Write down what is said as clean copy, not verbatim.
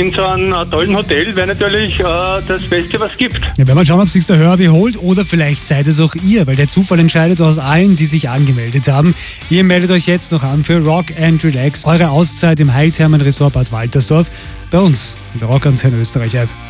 in so einem tollen Hotel wäre natürlich das Beste, was es gibt. Ja, werden wir schauen, ob sich der Herbie holt oder vielleicht seid es auch ihr, weil der Zufall entscheidet aus allen, die sich angemeldet haben. Ihr meldet euch jetzt noch an für Rock and Relax, eure Auszeit im Heilthermen Resort Bad Waltersdorf, bei uns in der Rock Antenne Österreich App.